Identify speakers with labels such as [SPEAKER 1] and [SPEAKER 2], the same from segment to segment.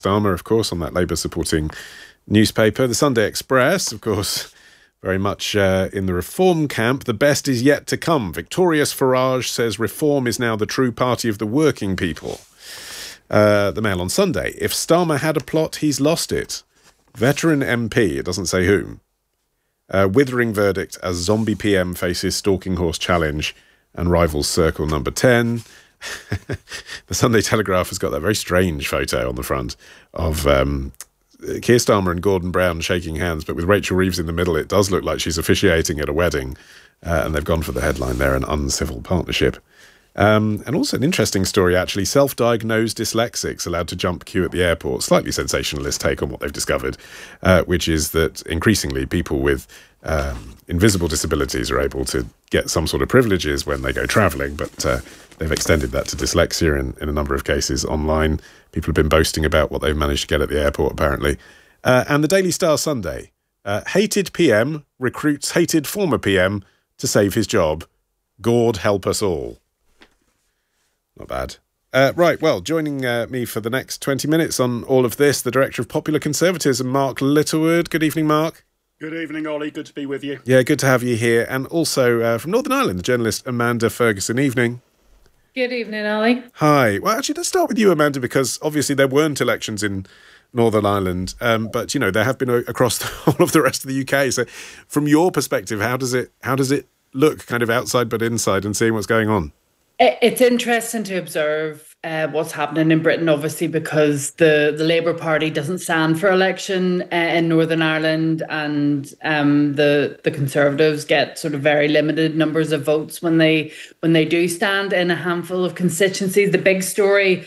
[SPEAKER 1] Starmer, of course, on that Labour-supporting newspaper. The Sunday Express, of course, very much in the reform camp. The best is yet to come. Victorious Farage says reform is now the true party of the working people. The Mail on Sunday. If Starmer had a plot, he's lost it. Veteran MP, it doesn't say whom. Withering verdict as zombie PM faces stalking horse challenge and rivals circle number 10. The Sunday Telegraph has got that very strange photo on the front of Keir Starmer and Gordon Brown shaking hands, but with Rachel Reeves in the middle. It does look like she's officiating at a wedding, and they've gone for the headline there, an uncivil partnership. And also an interesting story, actually. Self-diagnosed dyslexics allowed to jump queue at the airport. Slightly sensationalist take on what they've discovered, which is that increasingly people with invisible disabilities are able to get some sort of privileges when they go travelling, but they've extended that to dyslexia in a number of cases online. People have been boasting about what they've managed to get at the airport, apparently. And the Daily Star Sunday. Hated PM recruits hated former PM to save his job. God help us all. Not bad. Right, well, joining me for the next 20 minutes on all of this, the Director of Popular Conservatism, Mark Littlewood. Good evening, Mark.
[SPEAKER 2] Good evening, Ollie. Good to be with you.
[SPEAKER 1] Yeah, good to have you here. And also from Northern Ireland, the journalist Amanda Ferguson. Evening.
[SPEAKER 3] Good evening, Ollie.
[SPEAKER 1] Hi. Well, actually, let's start with you, Amanda, because obviously there weren't elections in Northern Ireland, but, you know, there have been across the whole of the rest of the UK. So from your perspective, how does it look kind of outside but inside and seeing what's going on?
[SPEAKER 3] It's interesting to observe what's happening in Britain, obviously, because the Labour Party doesn't stand for election in Northern Ireland, and the Conservatives get sort of very limited numbers of votes when they do stand in a handful of constituencies. The big story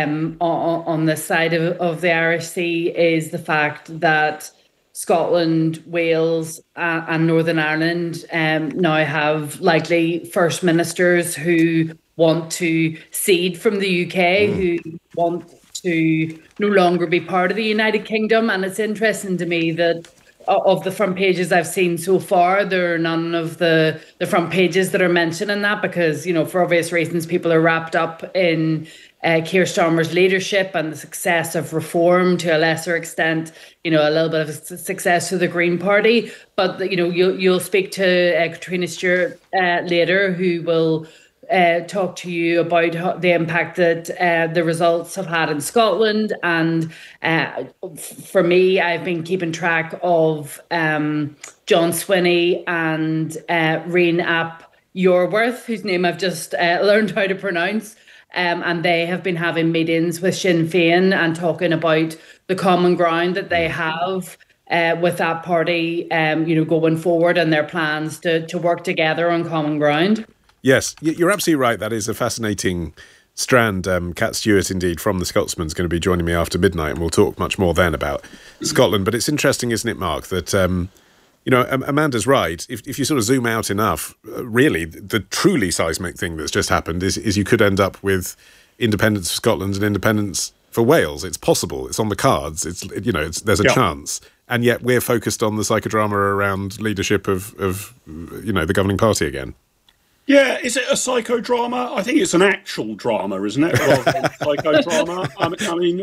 [SPEAKER 3] on the side of the Irish Sea is the fact that Scotland, Wales and Northern Ireland now have likely First Ministers who want to cede from the UK, who want to no longer be part of the United Kingdom. And it's interesting to me that of the front pages I've seen so far, there are none of the front pages that are mentioning that because, you know, for obvious reasons, people are wrapped up in Keir Starmer's leadership and the success of reform, to a lesser extent, you know, a little bit of success to the Green Party. But, you know, you'll speak to Katrina Stewart later, who will talk to you about the impact that the results have had in Scotland. And for me, I've been keeping track of John Swinney and Reen Ap Yorworth, whose name I've just learned how to pronounce. And they have been having meetings with Sinn Féin and talking about the common ground that they have with that party, you know, going forward, and their plans to work together on common ground.
[SPEAKER 1] Yes, you're absolutely right. That is a fascinating strand. Cat Stewart, indeed, from The Scotsman, is going to be joining me after midnight, and we'll talk much more then about Scotland. But it's interesting, isn't it, Mark, that you know, Amanda's right. If you sort of zoom out enough, really, the truly seismic thing that's just happened is you could end up with independence for Scotland and independence for Wales. It's possible. It's on the cards. There's a chance. And yet we're focused on the psychodrama around leadership of the governing party again.
[SPEAKER 2] Yeah, is it a psychodrama? I think it's an actual drama, isn't it? Rather than psychodrama. I mean,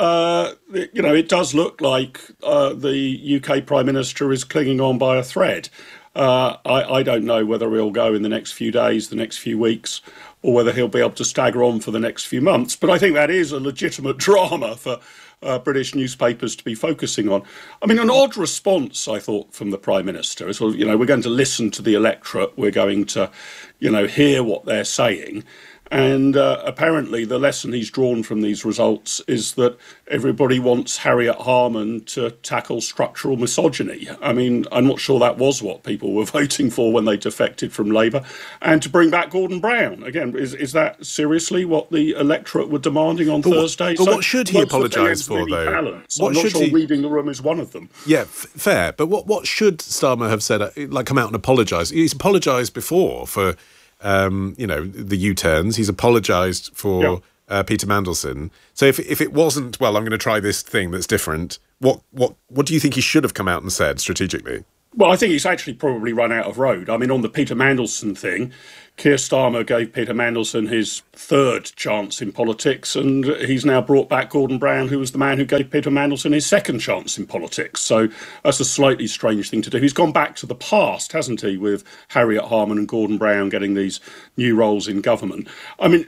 [SPEAKER 2] it does look like the UK Prime Minister is clinging on by a thread. I don't know whether he'll go in the next few days, the next few weeks, or whether he'll be able to stagger on for the next few months. But I think that is a legitimate drama for British newspapers to be focusing on. I mean, an odd response, I thought, from the Prime Minister is, well, you know, we're going to listen to the electorate, we're going to, you know, hear what they're saying. And apparently the lesson he's drawn from these results is that everybody wants Harriet Harman to tackle structural misogyny. I mean, I'm not sure that was what people were voting for when they defected from Labour. And to bring back Gordon Brown. Again, is that seriously what the electorate were demanding on Thursday?
[SPEAKER 1] But what should he apologise for, though?
[SPEAKER 2] I'm not sure reading the room is one of them.
[SPEAKER 1] Yeah, fair. But what should Starmer have said, like come out and apologise? He's apologised before for... the U-turns. He's apologised for Peter Mandelson. So if it wasn't, well, I'm going to try this thing that's different, what do you think he should have come out and said strategically?
[SPEAKER 2] Well, I think he's actually probably run out of road. I mean, on the Peter Mandelson thing, Keir Starmer gave Peter Mandelson his third chance in politics, and he's now brought back Gordon Brown, who was the man who gave Peter Mandelson his second chance in politics. So that's a slightly strange thing to do. He's gone back to the past, hasn't he, with Harriet Harman and Gordon Brown getting these new roles in government. I mean,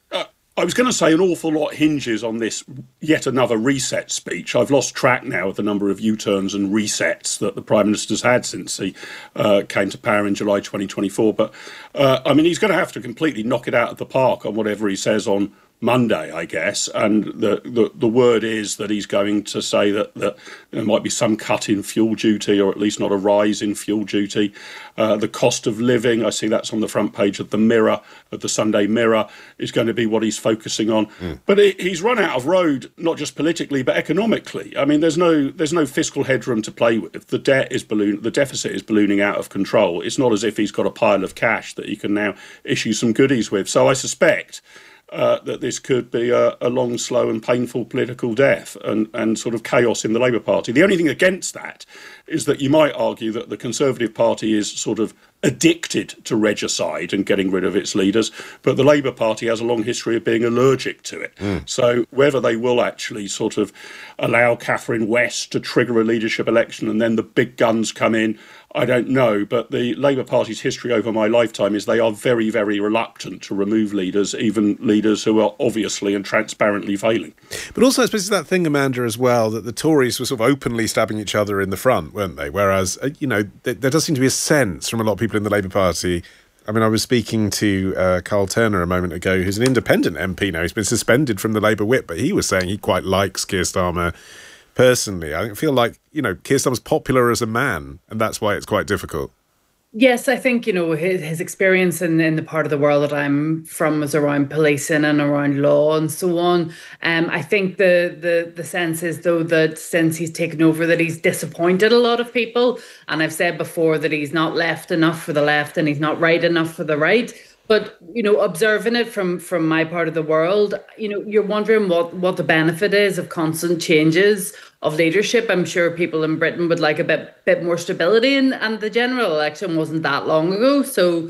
[SPEAKER 2] I was going to say an awful lot hinges on this yet another reset speech. I've lost track now of the number of U-turns and resets that the Prime Minister's had since he came to power in July 2024. But, I mean, he's going to have to completely knock it out of the park on whatever he says on Monday, I guess. And the word is that he's going to say that there might be some cut in fuel duty, or at least not a rise in fuel duty. The cost of living, I see that's on the front page of the Mirror, of the Sunday Mirror, is going to be what he's focusing on. But he's run out of road, not just politically, but economically. I mean, there's no fiscal headroom to play with. The deficit is ballooning out of control. It's not as if he's got a pile of cash that he can now issue some goodies with. So I suspect that this could be a long, slow and painful political death and sort of chaos in the Labour Party. The only thing against that is that you might argue that the Conservative Party is sort of addicted to regicide and getting rid of its leaders, but the Labour Party has a long history of being allergic to it. So whether they will actually sort of allow Catherine West to trigger a leadership election and then the big guns come in, I don't know, but the Labour Party's history over my lifetime is they are very, very reluctant to remove leaders, even leaders who are obviously and transparently failing.
[SPEAKER 1] But also, I suppose it's that thing, Amanda, as well, that the Tories were sort of openly stabbing each other in the front, weren't they? Whereas, there does seem to be a sense from a lot of people in the Labour Party. I mean, I was speaking to Carl Turner a moment ago, who's an independent MP now. He's been suspended from the Labour whip, but he was saying he quite likes Keir Starmer personally. I feel like, Keir Starmer's popular as a man, and that's why it's quite difficult.
[SPEAKER 3] Yes, I think, his experience in the part of the world that I'm from is around policing and around law and so on. I think the sense is, though, that since he's taken over, that he's disappointed a lot of people. And I've said before that he's not left enough for the left and he's not right enough for the right. But, observing it from my part of the world, you're wondering what the benefit is of constant changes of leadership. I'm sure people in Britain would like a bit more stability, and the general election wasn't that long ago. So,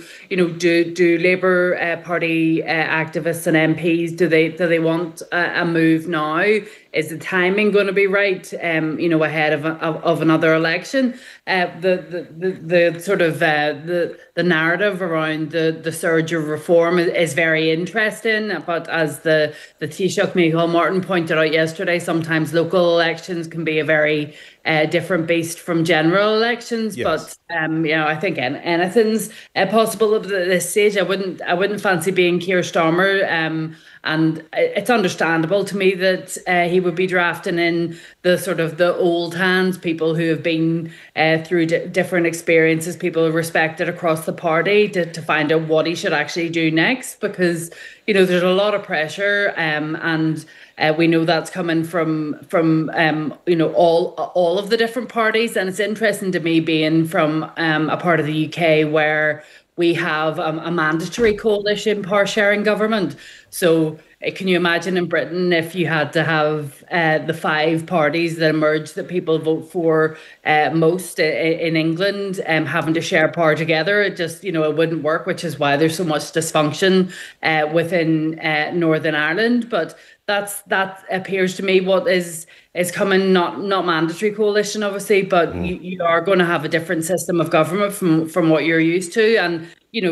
[SPEAKER 3] do Labour Party activists and MPs, do they want a move now? Is the timing going to be right? Ahead of another election, the sort of the narrative around the surge of reform is very interesting. But as the Taoiseach Micheál Martin pointed out yesterday, sometimes local elections can be a very different beast from general elections. Yes. But I think anything's possible at this stage. I wouldn't fancy being Keir Starmer. And it's understandable to me that he would be drafting in the sort of the old hands, people who have been through different experiences, people respected across the party, to find out what he should actually do next. Because, there's a lot of pressure and we know that's coming from all of the different parties. And it's interesting to me, being from a part of the UK where we have a mandatory coalition power sharing government. So can you imagine in Britain if you had to have the five parties that emerged that people vote for most in England having to share power together? It just, it wouldn't work, which is why there's so much dysfunction within Northern Ireland. But that appears to me what is coming, not mandatory coalition, obviously, but you are going to have a different system of government from what you're used to. And,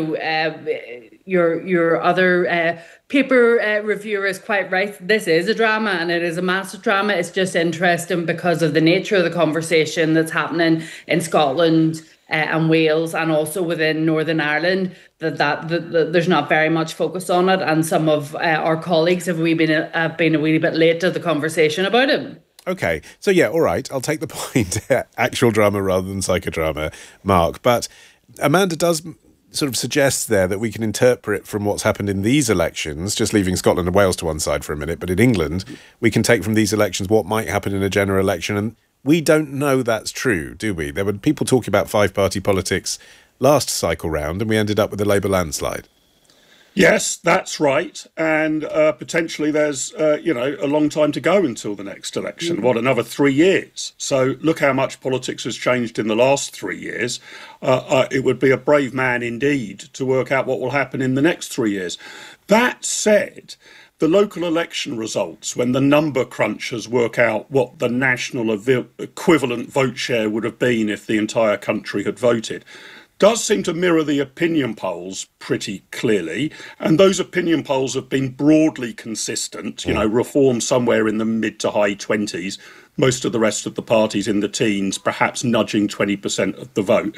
[SPEAKER 3] your other paper reviewer is quite right. This is a drama, and it is a massive drama. It's just interesting because of the nature of the conversation that's happening in Scotland and Wales, and also within Northern Ireland, that there's not very much focus on it, and some of our colleagues have been a wee bit late to the conversation about it.
[SPEAKER 1] Okay, so all right, I'll take the point. Actual drama rather than psychodrama, Mark. But Amanda does sort of suggest there that we can interpret from what's happened in these elections, just leaving Scotland and Wales to one side for a minute, but in England, we can take from these elections what might happen in a general election. And we don't know that's true, do we? There were people talking about five-party politics last cycle round, and we ended up with a Labour landslide.
[SPEAKER 2] Yes, that's right. And potentially there's, a long time to go until the next election. What, another 3 years? So look how much politics has changed in the last 3 years. It would be a brave man indeed to work out what will happen in the next 3 years. That said, the local election results, when the number crunchers work out what the national equivalent vote share would have been if the entire country had voted, does seem to mirror the opinion polls pretty clearly. And those opinion polls have been broadly consistent, Reform somewhere in the mid to high 20s, most of the rest of the parties in the teens, perhaps nudging 20% of the vote.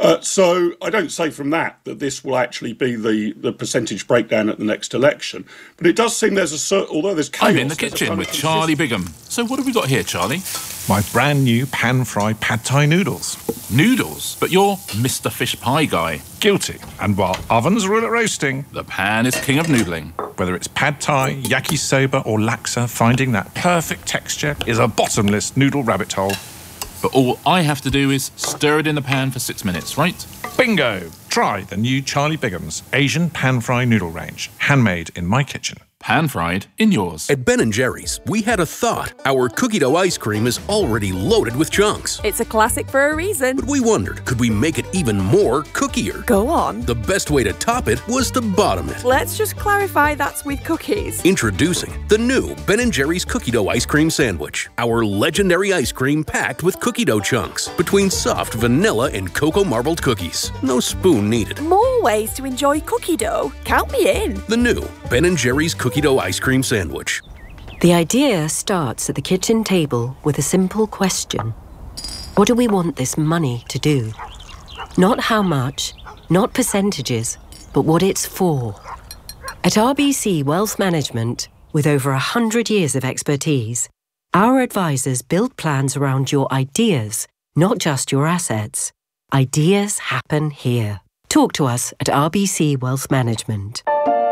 [SPEAKER 2] So I don't say from that this will actually be the percentage breakdown at the next election. But it does seem although there's chaos...
[SPEAKER 4] I'm in the kitchen with Charlie Bigham. So what have we got here, Charlie?
[SPEAKER 5] My brand new pan-fried pad thai noodles.
[SPEAKER 4] Noodles? But you're Mr. Fish Pie guy.
[SPEAKER 5] Guilty. And while ovens rule at roasting,
[SPEAKER 4] the pan is king of noodling.
[SPEAKER 5] Whether it's pad thai, yakisoba or laksa, finding that perfect texture is a bottomless noodle rabbit hole.
[SPEAKER 4] But all I have to do is stir it in the pan for 6 minutes, right?
[SPEAKER 5] Bingo! Try the new Charlie Bigham's Asian pan-fry noodle range, handmade in my kitchen.
[SPEAKER 4] Pan-fried in yours.
[SPEAKER 6] At Ben & Jerry's, we had a thought. Our cookie dough ice cream is already loaded with chunks.
[SPEAKER 7] It's a classic for a reason.
[SPEAKER 6] But we wondered, could we make it even more cookier?
[SPEAKER 7] Go on.
[SPEAKER 6] The best way to top it was to bottom it.
[SPEAKER 7] Let's just clarify that's with cookies.
[SPEAKER 6] Introducing the new Ben & Jerry's cookie dough ice cream sandwich. Our legendary ice cream packed with cookie dough chunks between soft vanilla and cocoa marbled cookies. No spoon needed.
[SPEAKER 7] More ways to enjoy cookie dough. Count me in.
[SPEAKER 6] The new Ben & Jerry's cookie dough ice cream sandwich.
[SPEAKER 8] The idea starts at the kitchen table with a simple question. What do we want this money to do? Not how much, not percentages, but what it's for. At RBC Wealth Management, with over 100 years of expertise, our advisors build plans around your ideas, not just your assets. Ideas happen here. Talk to us at RBC Wealth Management.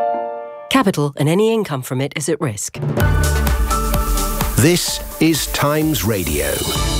[SPEAKER 8] Capital and any income from it is at risk.
[SPEAKER 9] This is Times Radio.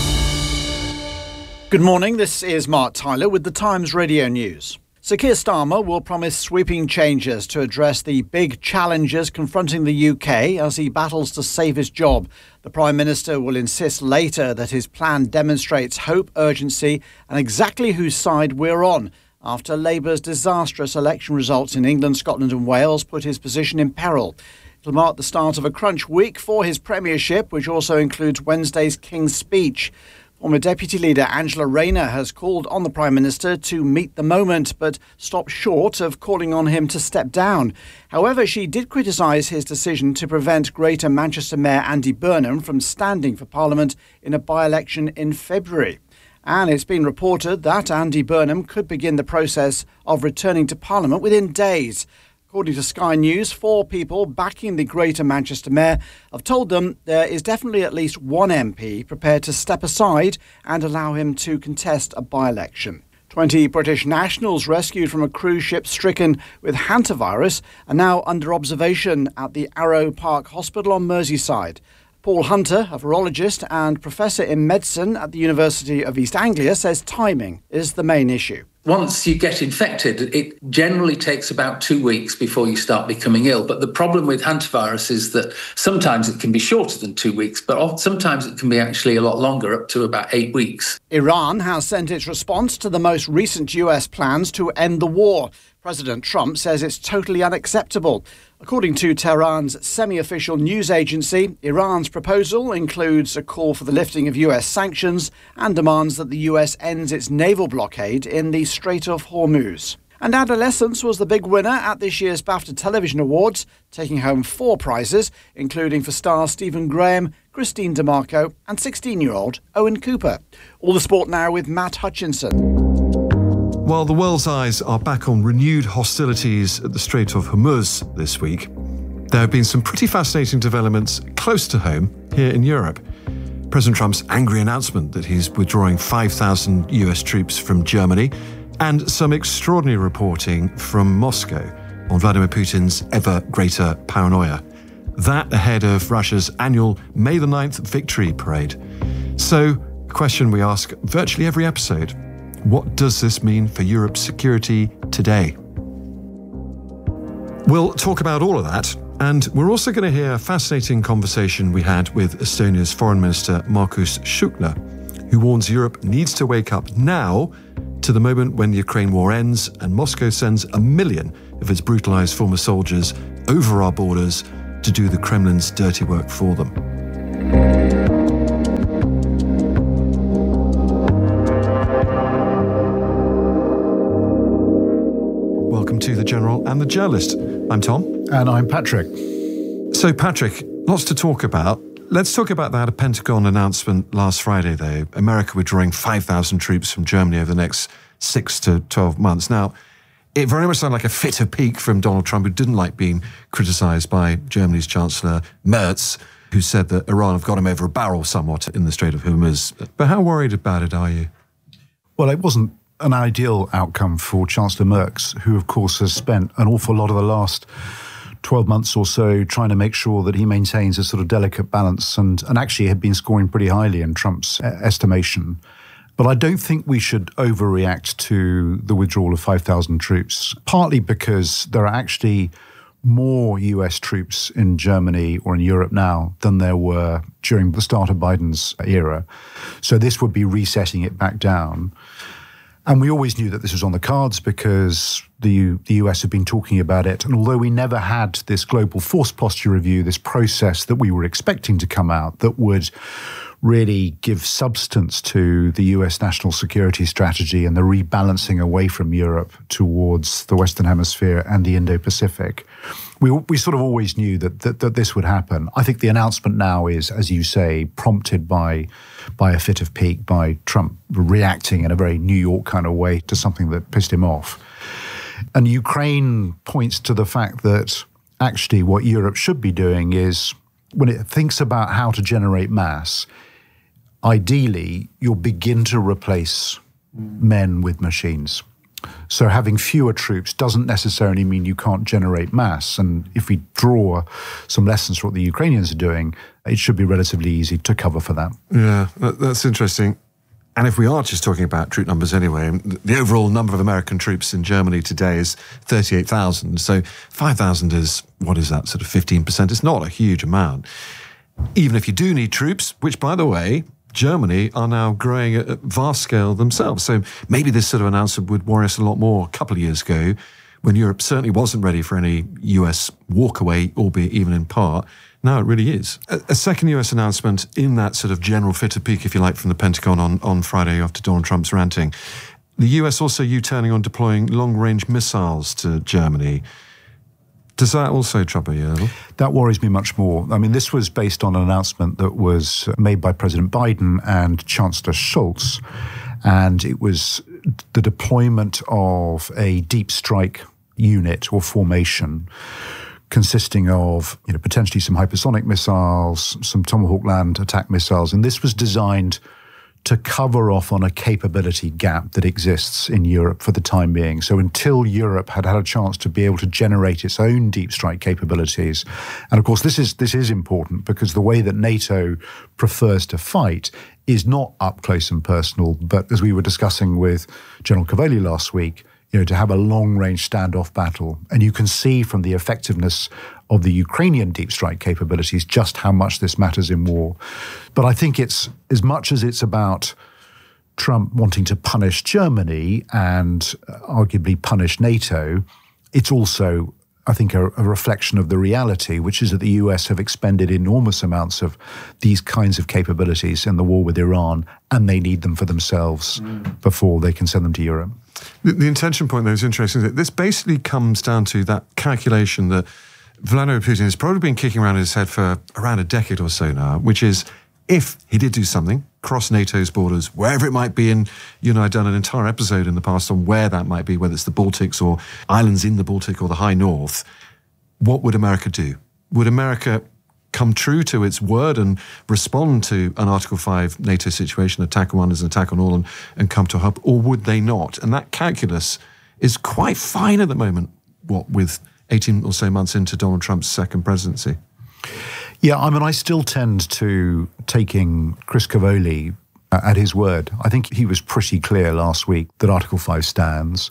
[SPEAKER 10] Good morning, this is Mark Tyler with the Times Radio News. Sir Keir Starmer will promise sweeping changes to address the big challenges confronting the UK as he battles to save his job. The Prime Minister will insist later that his plan demonstrates hope, urgency and exactly whose side we're on, after Labour's disastrous election results in England, Scotland and Wales put his position in peril. It'll mark the start of a crunch week for his premiership, which also includes Wednesday's King's Speech. Former Deputy Leader Angela Rayner has called on the Prime Minister to meet the moment, but stopped short of calling on him to step down. However, she did criticise his decision to prevent Greater Manchester Mayor Andy Burnham from standing for Parliament in a by-election in February. And it's been reported that Andy Burnham could begin the process of returning to Parliament within days. According to Sky News, 4 people backing the Greater Manchester Mayor have told them there is definitely at least one MP prepared to step aside and allow him to contest a by-election. 20 British nationals rescued from a cruise ship stricken with hantavirus are now under observation at the Arrow Park Hospital on Merseyside. Paul Hunter, a virologist and professor in medicine at the University of East Anglia, says timing is the main issue.
[SPEAKER 11] Once you get infected, it generally takes about 2 weeks before you start becoming ill. But the problem with hantavirus is that sometimes it can be shorter than 2 weeks, but sometimes it can be actually a lot longer, up to about 8 weeks.
[SPEAKER 10] Iran has sent its response to the most recent US plans to end the war. President Trump says it's totally unacceptable. According to Tehran's semi-official news agency, Iran's proposal includes a call for the lifting of US sanctions and demands that the US ends its naval blockade in the Strait of Hormuz. And Adolescence was the big winner at this year's BAFTA Television Awards, taking home 4 prizes, including for stars Stephen Graham, Christine DeMarco and 16-year-old Owen Cooper. All the sport now with Matt Hutchinson.
[SPEAKER 12] While the world's eyes are back on renewed hostilities at the Strait of Hormuz this week, there have been some pretty fascinating developments close to home here in Europe. President Trump's angry announcement that he's withdrawing 5,000 US troops from Germany, and some extraordinary reporting from Moscow on Vladimir Putin's ever greater paranoia. That ahead of Russia's annual May the 9th victory parade. So, a question we ask virtually every episode: what does this mean for Europe's security today? We'll talk about all of that, and we're also going to hear a fascinating conversation we had with Estonia's Foreign Minister Markus Šukla, who warns Europe needs to wake up now to the moment when the Ukraine war ends and Moscow sends 1 million of its brutalized former soldiers over our borders to do the Kremlin's dirty work for them. Welcome to The General and the Journalist. I'm Tom.
[SPEAKER 13] And I'm Patrick.
[SPEAKER 12] So, Patrick, lots to talk about. Let's talk about that Pentagon announcement last Friday, though. America withdrawing 5,000 troops from Germany over the next 6 to 12 months. Now, it very much sounded like a fit of pique from Donald Trump, who didn't like being criticised by Germany's Chancellor Merz, who said that Iran have got him over a barrel somewhat in the Strait of Hormuz. But how worried about it are you?
[SPEAKER 13] Well, it wasn't an ideal outcome for Chancellor Merz, who, of course, has spent an awful lot of the last 12 months or so trying to make sure that he maintains a sort of delicate balance and actually had been scoring pretty highly in Trump's estimation. But I don't think we should overreact to the withdrawal of 5,000 troops, partly because there are actually more US troops in Germany or in Europe now than there were during the start of Biden's era. So this would be resetting it back down. And we always knew that this was on the cards because the US had been talking about it. And although we never had this global force posture review, this process that we were expecting to come out that would really give substance to the US national security strategy and the rebalancing away from Europe towards the Western Hemisphere and the Indo-Pacific, we sort of always knew that this would happen. I think the announcement now is, as you say, prompted by a fit of pique, by Trump reacting in a very New York kind of way to something that pissed him off. And Ukraine points to the fact that actually what Europe should be doing is, when it thinks about how to generate mass, ideally you'll begin to replace men with machines. So having fewer troops doesn't necessarily mean you can't generate mass. And if we draw some lessons from what the Ukrainians are doing, it should be relatively easy to cover for that.
[SPEAKER 12] Yeah, that's interesting. And if we are just talking about troop numbers anyway, the overall number of American troops in Germany today is 38,000. So 5,000 is, what is that, sort of 15%? It's not a huge amount. Even if you do need troops, which, by the way, Germany are now growing at a vast scale themselves. So maybe this sort of announcement would worry us a lot more a couple of years ago, when Europe certainly wasn't ready for any US walkaway, albeit even in part. Now it really is. A second US announcement in that sort of general fit of pique, if you like, from the Pentagon on Friday after Donald Trump's ranting. The US also U-turning on deploying long-range missiles to Germany. Does that also trouble you a little?
[SPEAKER 13] That worries me much more. I mean, this was based on an announcement that was made by President Biden and Chancellor Scholz, and it was the deployment of a deep strike unit or formation consisting of, potentially some hypersonic missiles, some Tomahawk land attack missiles, and this was designed to cover off on a capability gap that exists in Europe for the time being. So until Europe had a chance to be able to generate its own deep strike capabilities, and of course this is important because the way that NATO prefers to fight is not up close and personal, but as we were discussing with General Cavoli last week, to have a long-range standoff battle. And you can see from the effectiveness of the Ukrainian deep strike capabilities just how much this matters in war. But I think it's, as much as it's about Trump wanting to punish Germany and arguably punish NATO, it's also, I think, a reflection of the reality, which is that the US have expended enormous amounts of these kinds of capabilities in the war with Iran, and they need them for themselves before they can send them to Europe.
[SPEAKER 12] The intention point, though, is interesting. That this basically comes down to that calculation that Vladimir Putin has probably been kicking around in his head for around a decade or so now, which is, if he did do something, cross NATO's borders, wherever it might be, and you and I have done an entire episode in the past on where that might be, whether it's the Baltics or islands in the Baltic or the High North, what would America do? Would America come true to its word and respond to an Article 5 NATO situation, attack on one is an attack on all, and come to a hub, or would they not? And that calculus is quite fine at the moment, with 18 or so months into Donald Trump's second presidency.
[SPEAKER 13] Yeah, I mean, I still tend to taking Chris Cavoli at his word. I think he was pretty clear last week that Article 5 stands,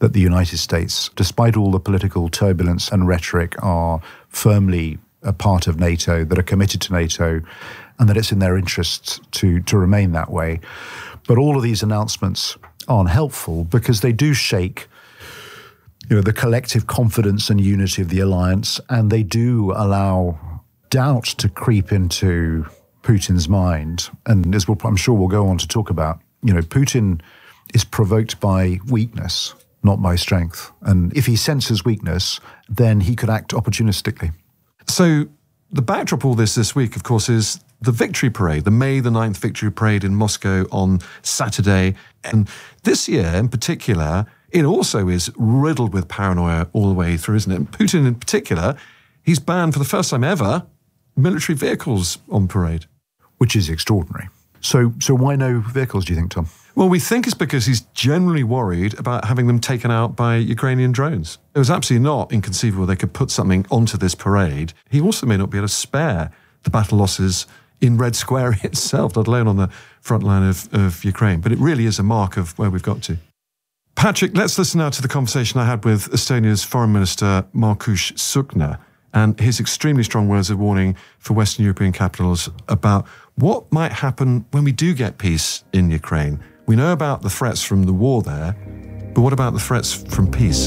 [SPEAKER 13] that the United States, despite all the political turbulence and rhetoric, are firmly a part of NATO, that are committed to NATO, and that it's in their interests to remain that way. But all of these announcements aren't helpful because they do shake the collective confidence and unity of the alliance, and they do allow doubt to creep into Putin's mind. And as I'm sure we'll go on to talk about, Putin is provoked by weakness, not by strength. And if he senses weakness, then he could act opportunistically.
[SPEAKER 12] So the backdrop of all this week, of course, is the Victory Parade, the May the 9th Victory Parade in Moscow on Saturday. And this year in particular, it also is riddled with paranoia all the way through, isn't it? And Putin in particular, he's banned for the first time ever military vehicles on parade.
[SPEAKER 13] Which is extraordinary. So why no vehicles, do you think, Tom?
[SPEAKER 12] Well, we think it's because he's generally worried about having them taken out by Ukrainian drones. It was absolutely not inconceivable they could put something onto this parade. He also may not be able to spare the battle losses in Red Square itself, let alone on the front line of Ukraine. But it really is a mark of where we've got to. Patrick, let's listen now to the conversation I had with Estonia's Foreign Minister Markus Tsahkna and his extremely strong words of warning for Western European capitals about what might happen when we do get peace in Ukraine. We know about the threats from the war there, but what about the threats from peace?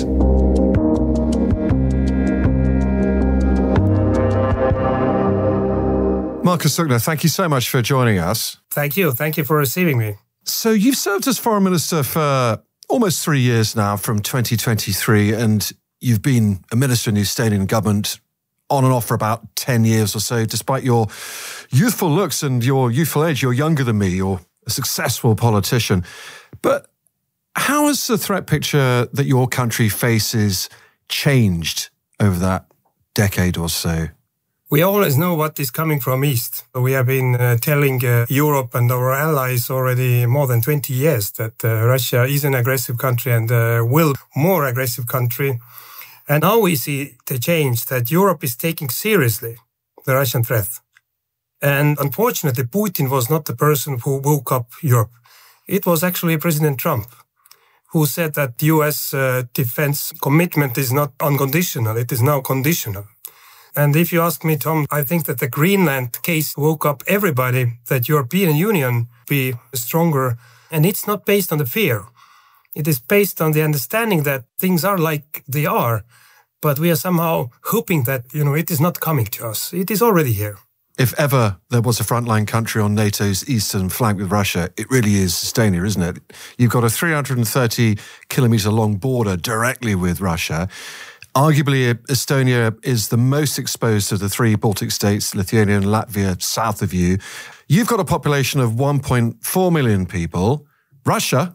[SPEAKER 12] Markus Tsahkna, thank you so much for joining us.
[SPEAKER 14] Thank you. Thank you for receiving me.
[SPEAKER 12] So you've served as Foreign Minister for almost 3 years now, from 2023, and you've been a minister in the Estonian government on and off for about 10 years or so. Despite your youthful looks and your youthful age, you're younger than me. You're a successful politician. But how has the threat picture that your country faces changed over that decade or so?
[SPEAKER 14] We always know what is coming from East. We have been telling Europe and our allies already more than 20 years that Russia is an aggressive country and will more aggressive country. And now we see the change that Europe is taking seriously the Russian threat. And unfortunately, Putin was not the person who woke up Europe. It was actually President Trump who said that the US defense commitment is not unconditional, it is now conditional. And if you ask me, Tom, I think that the Greenland case woke up everybody that European Union be stronger. And it's not based on the fear. It is based on the understanding that things are like they are, but we are somehow hoping that, it is not coming to us. It is already here.
[SPEAKER 12] If ever there was a frontline country on NATO's eastern flank with Russia, it really is Estonia, isn't it? You've got a 330-kilometre long border directly with Russia. Arguably, Estonia is the most exposed of the three Baltic states, Lithuania and Latvia, south of you. You've got a population of 1.4 million people. Russia,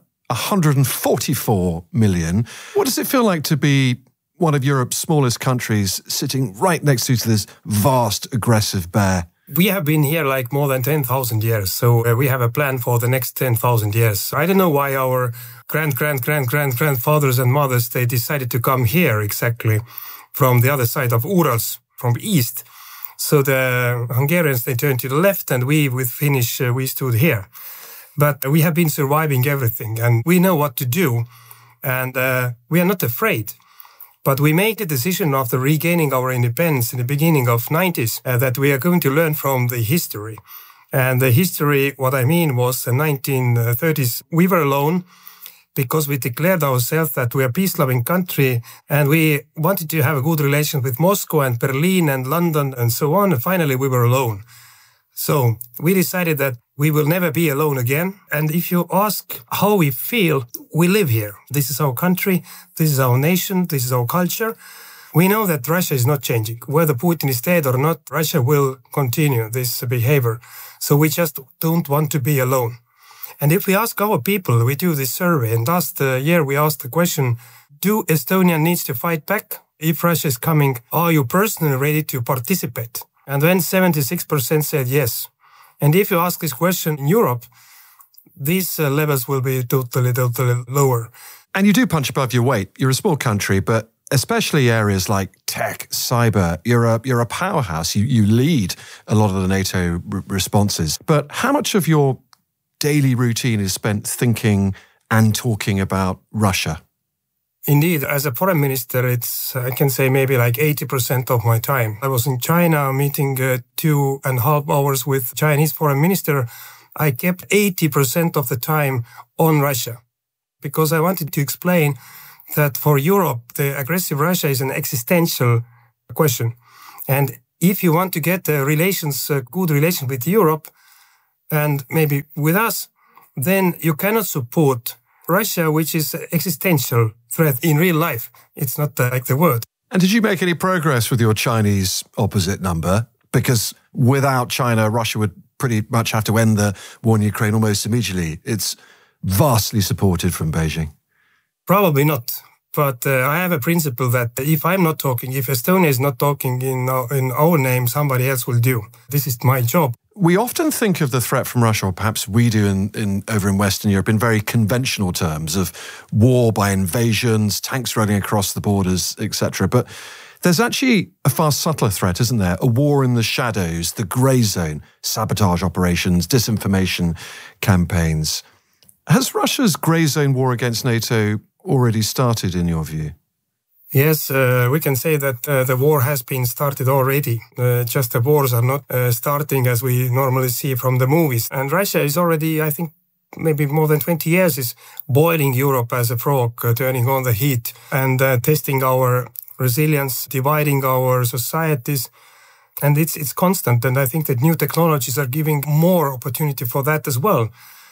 [SPEAKER 12] 144 million. What does it feel like to be one of Europe's smallest countries sitting right next to this vast, aggressive bear?
[SPEAKER 14] We have been here like more than 10,000 years, so we have a plan for the next 10,000 years. I don't know why our grandfathers and mothers, they decided to come here exactly from the other side of Urals, from east. So the Hungarians, they turned to the left, and we, with Finnish, we stood here. But we have been surviving everything, and we know what to do, and we are not afraid. But we made the decision after regaining our independence in the beginning of 90s that we are going to learn from the history. And the history, what I mean, was the 1930s. We were alone because we declared ourselves that we are a peace-loving country, and we wanted to have a good relation with Moscow and Berlin and London and so on. And finally, we were alone. So we decided that we will never be alone again. And if you ask how we feel, we live here. This is our country. This is our nation. This is our culture. We know that Russia is not changing. Whether Putin is dead or not, Russia will continue this behavior. So we just don't want to be alone. And if we ask our people, we do this survey, and last year we asked the question, do Estonia needs to fight back? If Russia is coming, are you personally ready to participate? And then 76% said yes. And if you ask this question in Europe, these levels will be totally lower.
[SPEAKER 12] And you do punch above your weight. You're a small country, but especially areas like tech, cyber, you're a powerhouse. You lead a lot of the NATO responses. But how much of your daily routine is spent thinking and talking about Russia?
[SPEAKER 14] Indeed, as a foreign minister, I can say maybe like 80% of my time. I was in China meeting 2.5 hours with Chinese foreign minister. I kept 80% of the time on Russia because I wanted to explain that for Europe, the aggressive Russia is an existential question. And if you want to get good relations with Europe and maybe with us, then you cannot support Russia, which is an existential threat in real life. It's not like the word.
[SPEAKER 12] And did you make any progress with your Chinese opposite number? Because without China, Russia would pretty much have to end the war in Ukraine almost immediately. It's vastly supported from Beijing.
[SPEAKER 14] Probably not. But I have a principle that if I'm not talking, if Estonia is not talking in our name, somebody else will do. This is my job.
[SPEAKER 12] We often think of the threat from Russia, or perhaps we do over in Western Europe, in very conventional terms of war by invasions, tanks running across the borders, etc. But there's actually a far subtler threat, isn't there? A war in the shadows, the grey zone, sabotage operations, disinformation campaigns. Has Russia's grey zone war against NATO already started, in your view?
[SPEAKER 14] Yes, we can say that the war has been started already. Just the wars are not starting as we normally see from the movies. And Russia is already, I think, maybe more than 20 years, is boiling Europe as a frog, turning on the heat and testing our resilience, dividing our societies. And it's constant. And I think that new technologies are giving more opportunity for that as well.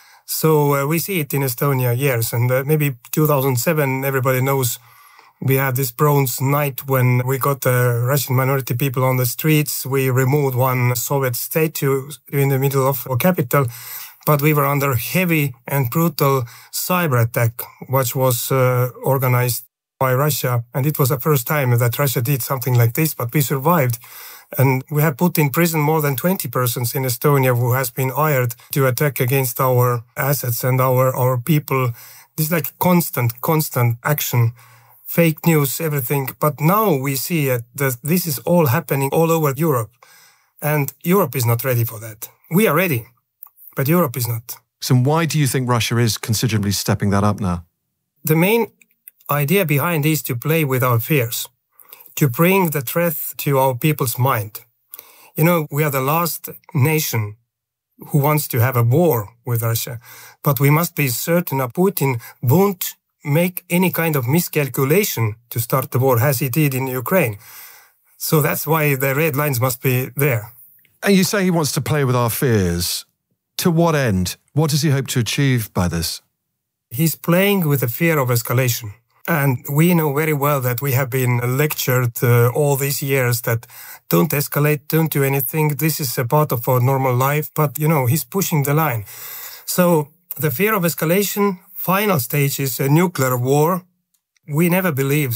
[SPEAKER 14] So we see it in Estonia, yes. And maybe 2007, everybody knows we had this bronze night when we got Russian minority people on the streets. We removed one Soviet statue in the middle of our capital, but we were under heavy and brutal cyber attack, which was organized by Russia. And it was the first time that Russia did something like this, but we survived. And we have put in prison more than 20 persons in Estonia who has been hired to attack against our assets and our people. This is like constant action. Fake news, everything. But now we see that this is all happening all over Europe. And Europe is not ready for that. We are ready, but Europe is not.
[SPEAKER 12] So why do you think Russia is considerably stepping that up now?
[SPEAKER 14] The main idea behind is to play with our fears, to bring the threat to our people's mind. You know, we are the last nation who wants to have a war with Russia, but we must be certain that Putin won't make any kind of miscalculation to start the war as he did in Ukraine. So that's why the red lines must be there.
[SPEAKER 12] And you say he wants to play with our fears. To what end? What does he hope to achieve by this?
[SPEAKER 14] He's playing with the fear of escalation. And we know very well that we have been lectured all these years that don't escalate, don't do anything. This is a part of our normal life. But, you know, he's pushing the line. So the fear of escalation, final stage is a nuclear war. We never believe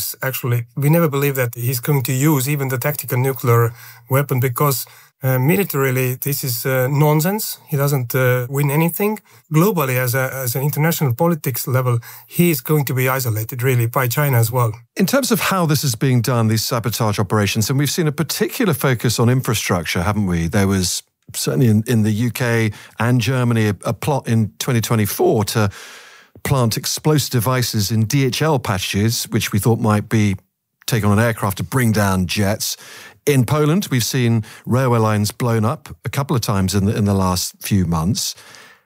[SPEAKER 14] that he's going to use even the tactical nuclear weapon because militarily this is nonsense. He doesn't win anything. Globally, as an international politics level, he is going to be isolated really by China as well.
[SPEAKER 12] In terms of how this is being done, these sabotage operations, and we've seen a particular focus on infrastructure, haven't we? There was certainly in the UK and Germany a plot in 2024 to plant explosive devices in DHL packages, which we thought might be taken on an aircraft to bring down jets. In Poland, we've seen railway lines blown up a couple of times in the last few months.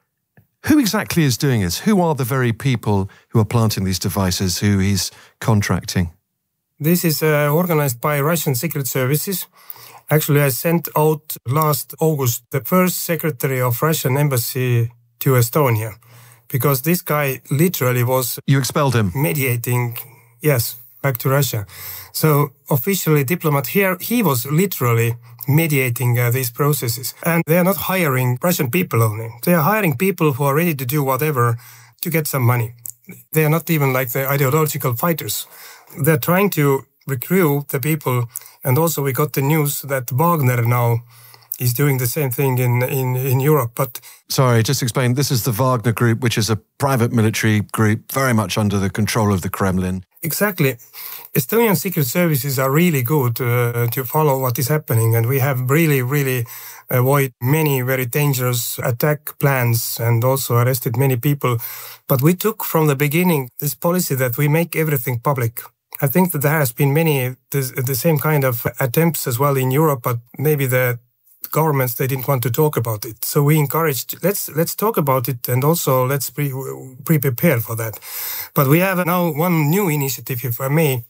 [SPEAKER 12] Who exactly is doing this? Who are the very people who are planting these devices, who he's contracting?
[SPEAKER 14] This is organized by Russian secret services. Actually, I sent out last August the first secretary of Russian embassy to Estonia, because this guy literally was...
[SPEAKER 12] You expelled him?
[SPEAKER 14] Mediating, yes, back to Russia. So officially diplomat here, he was literally mediating these processes. And they are not hiring Russian people only. They are hiring people who are ready to do whatever to get some money. They are not even like the ideological fighters. They're trying to recruit the people. And also we got the news that Wagner now is doing the same thing in Europe. But
[SPEAKER 12] sorry, just explain. This is the Wagner Group, which is a private military group very much under the control of the Kremlin.
[SPEAKER 14] Exactly. Estonian secret services are really good to follow what is happening, and we have really avoid many very dangerous attack plans and also arrested many people. But we took from the beginning this policy that we make everything public. I think that there has been many the same kind of attempts as well in Europe, but maybe the governments, they didn't want to talk about it. So we encouraged, let's talk about it, and also let's prepare for that. But we have now one new initiative, if I may.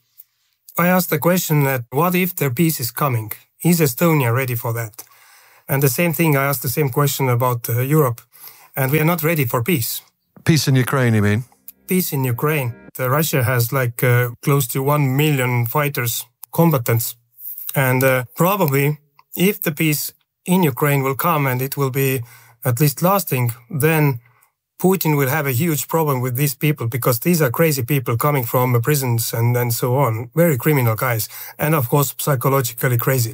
[SPEAKER 14] I asked the question that what if the peace is coming? Is Estonia ready for that? And the same thing, I asked the same question about Europe. And we are not ready for peace.
[SPEAKER 12] Peace in Ukraine, you mean?
[SPEAKER 14] Peace in Ukraine. Russia has close to 1 million fighters, combatants. And probably if the peace in Ukraine will come and it will be at least lasting, then Putin will have a huge problem with these people, because these are crazy people coming from prisons and so on. Very criminal guys. And of course, psychologically crazy.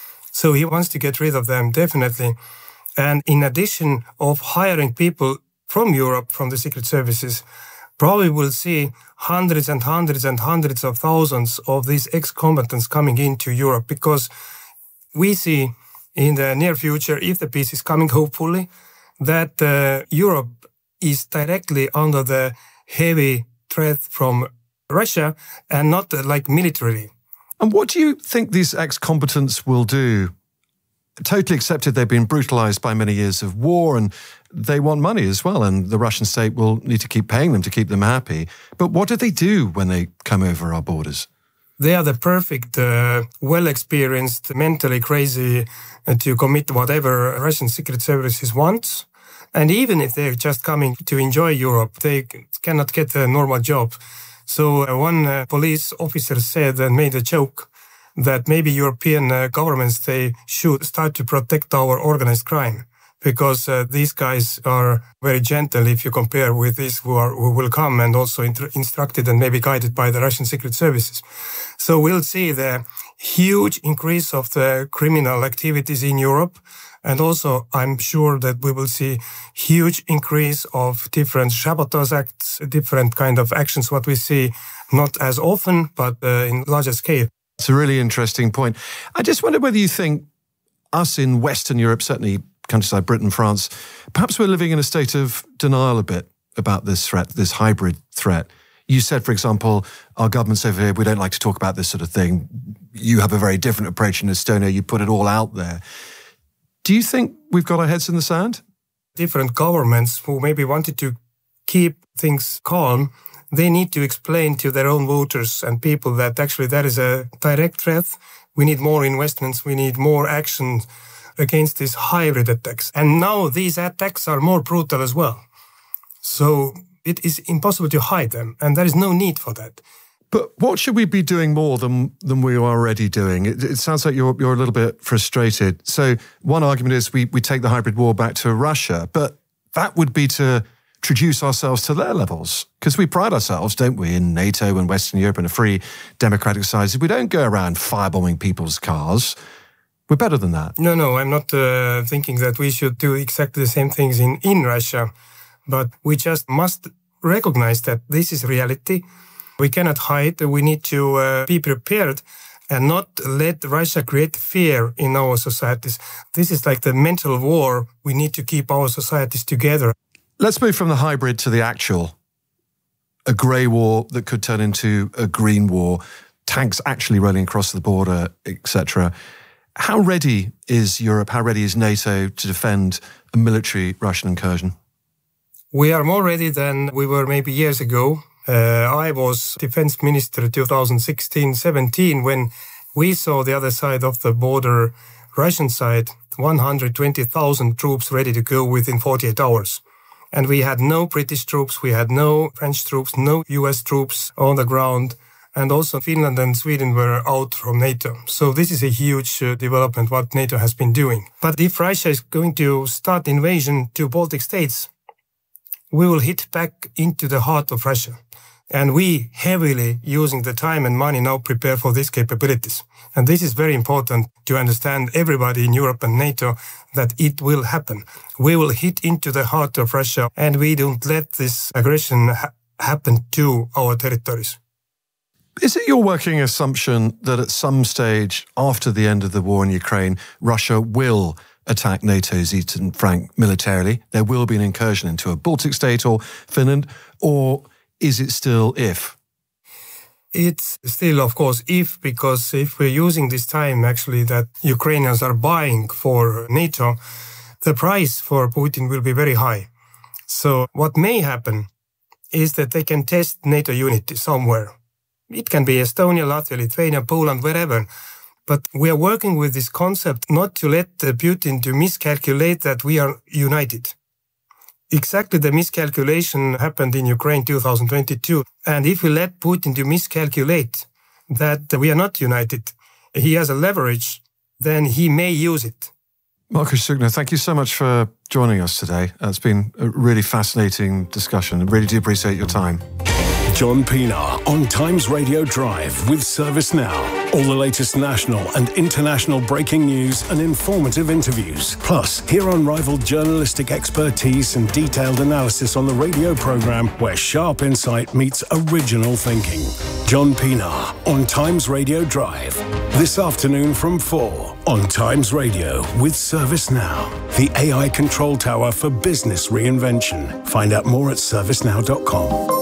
[SPEAKER 14] So he wants to get rid of them, definitely. And in addition of hiring people from Europe, from the secret services, probably we'll see hundreds and hundreds and hundreds of thousands of these ex-combatants coming into Europe, because we see in the near future, if the peace is coming, hopefully, that Europe is directly under the heavy threat from Russia, and not like militarily.
[SPEAKER 12] And what do you think these ex-combatants will do? Totally accepted they've been brutalized by many years of war, and they want money as well, and the Russian state will need to keep paying them to keep them happy. But what do they do when they come over our borders?
[SPEAKER 14] They are the perfect, well-experienced, mentally crazy to commit whatever Russian secret services wants. And even if they're just coming to enjoy Europe, they cannot get a normal job. So one police officer said and made a joke that maybe European governments, they should start to protect our organized crime, because these guys are very gentle if you compare with these who will come and also instructed and maybe guided by the Russian secret services. So we'll see the huge increase of the criminal activities in Europe. And also, I'm sure that we will see huge increase of different sabotage acts, different kind of actions, what we see not as often, but in larger scale.
[SPEAKER 12] It's a really interesting point. I just wonder whether you think us in Western Europe, certainly countries like Britain, France, perhaps we're living in a state of denial a bit about this threat, this hybrid threat. You said, for example, our governments over here, we don't like to talk about this sort of thing. You have a very different approach in Estonia. You put it all out there. Do you think we've got our heads in the sand?
[SPEAKER 14] Different governments who maybe wanted to keep things calm, they need to explain to their own voters and people that actually that is a direct threat. We need more investments. We need more action against these hybrid attacks. And now these attacks are more brutal as well. So it is impossible to hide them, and there is no need for that.
[SPEAKER 12] But what should we be doing more than we are already doing? It sounds like you're a little bit frustrated. So one argument is we take the hybrid war back to Russia, but that would be to introduce ourselves to their levels, because we pride ourselves, don't we, in NATO and Western Europe and a free democratic society. We don't go around firebombing people's cars. We're better than that.
[SPEAKER 14] No, I'm not thinking that we should do exactly the same things in Russia, but we just must recognize that this is reality. We cannot hide. We need to be prepared and not let Russia create fear in our societies. This is like the mental war. We need to keep our societies together.
[SPEAKER 12] Let's move from the hybrid to the actual. A grey war that could turn into a green war, tanks actually rolling across the border, etc. How ready is Europe, how ready is NATO to defend a military Russian incursion?
[SPEAKER 14] We are more ready than we were maybe years ago. I was defense minister 2016-17 when we saw the other side of the border, Russian side, 120,000 troops ready to go within 48 hours. And we had no British troops, we had no French troops, no US troops on the ground. And also Finland and Sweden were out from NATO. So this is a huge development what NATO has been doing. But if Russia is going to start invasion to Baltic states, we will hit back into the heart of Russia. And we heavily using the time and money now prepare for these capabilities. And this is very important to understand everybody in Europe and NATO that it will happen. We will hit into the heart of Russia and we don't let this aggression happen to our territories.
[SPEAKER 12] Is it your working assumption that at some stage after the end of the war in Ukraine, Russia will attack NATO's Eastern flank militarily? There will be an incursion into a Baltic state or Finland, or is it still if?
[SPEAKER 14] It's still, of course, if, because if we're using this time actually that Ukrainians are buying for NATO, the price for Putin will be very high. So what may happen is that they can test NATO unity somewhere. It can be Estonia, Latvia, Lithuania, Poland, wherever. But we are working with this concept not to let Putin to miscalculate that we are united. Exactly the miscalculation happened in Ukraine 2022. And if we let Putin to miscalculate that we are not united, he has a leverage, then he may use it.
[SPEAKER 12] Markus Suchner, thank you so much for joining us today. It's been a really fascinating discussion. I really do appreciate your time.
[SPEAKER 15] John Pienaar on Times Radio Drive with ServiceNow. All the latest national and international breaking news and informative interviews. Plus, hear unrivaled journalistic expertise and detailed analysis on the radio programme where sharp insight meets original thinking. John Pienaar on Times Radio Drive. This afternoon from 4 on Times Radio with ServiceNow. The AI control tower for business reinvention. Find out more at servicenow.com.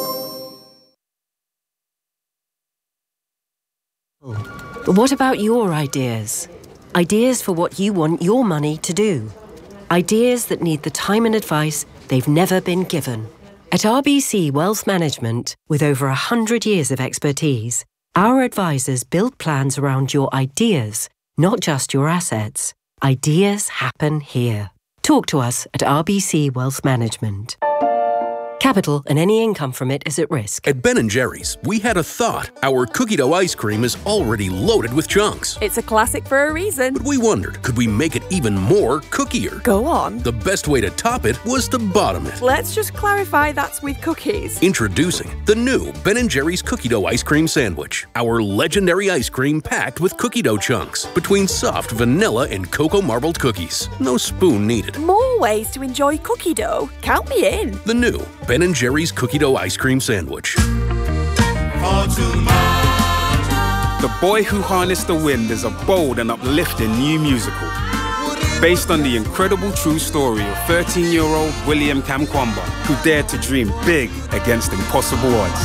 [SPEAKER 8] But what about your ideas? Ideas for what you want your money to do. Ideas that need the time and advice they've never been given. At RBC Wealth Management, with over 100 years of expertise, our advisors build plans around your ideas, not just your assets. Ideas happen here. Talk to us at RBC Wealth Management. Capital and any income from it is at risk.
[SPEAKER 6] At Ben & Jerry's, we had a thought. Our cookie dough ice cream is already loaded with chunks.
[SPEAKER 7] It's a classic for a reason.
[SPEAKER 6] But we wondered, could we make it even more cookier?
[SPEAKER 7] Go on.
[SPEAKER 6] The best way to top it was to bottom it.
[SPEAKER 7] Let's just clarify that's with cookies.
[SPEAKER 6] Introducing the new Ben & Jerry's cookie dough ice cream sandwich. Our legendary ice cream packed with cookie dough chunks between soft vanilla and cocoa marbled cookies. No spoon needed.
[SPEAKER 7] More ways to enjoy cookie dough. Count me in.
[SPEAKER 6] The new Ben & Jerry's cookie dough ice cream sandwich.
[SPEAKER 16] The Boy Who Harnessed the Wind is a bold and uplifting new musical based on the incredible true story of 13-year-old William Kamkwamba, who dared to dream big against impossible odds.